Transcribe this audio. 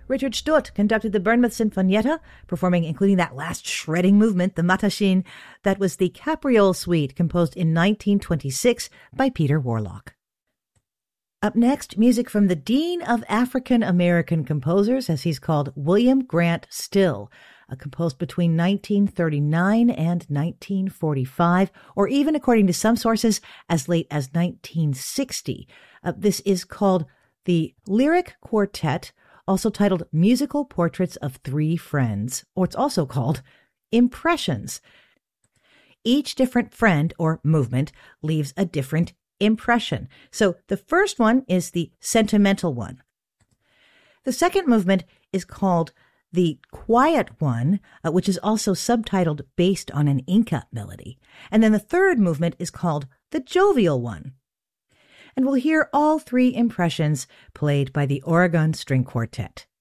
Richard Stott conducted the Bournemouth Sinfonietta, performing including that last shredding movement, the Matashin. That was the Capriole Suite, composed in 1926 by Peter Warlock. Up next, music from the Dean of African American Composers, as he's called, William Grant Still, composed between 1939 and 1945, or even, according to some sources, as late as 1960. This is called the Lyric Quartet, also titled Musical Portraits of Three Friends, or it's also called Impressions. Each different friend or movement leaves a different impression. So the first one is the sentimental one. The second movement is called the quiet one, which is also subtitled based on an Inca melody. And then the third movement is called the jovial one. And we'll hear all three impressions played by the Oregon String Quartet.